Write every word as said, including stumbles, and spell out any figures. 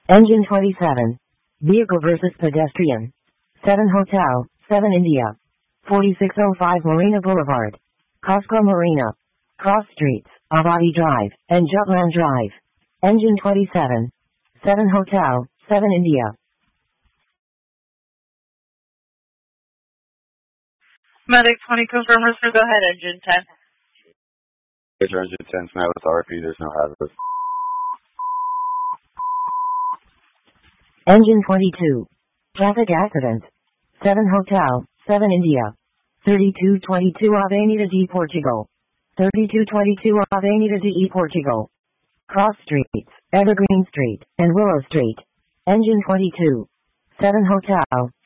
Engine twenty-seven. Vehicle versus pedestrian. seven Hotel, seven India. forty-six oh five Marina Boulevard. Costco Marina. Cross Streets, Avadi Drive, and Jutland Drive. Engine twenty-seven. seven Hotel, seven India. Medic twenty confirmers, go ahead, engine ten. Engine ten, now with R P, there's no hazard. Engine twenty-two. Traffic accident. seven Hotel, seven India. thirty-two twenty-two Avenida de Portugal. thirty-two twenty-two Avenida de Portugal. Cross Streets, Evergreen Street, and Willow Street. Engine twenty-two. seven Hotel,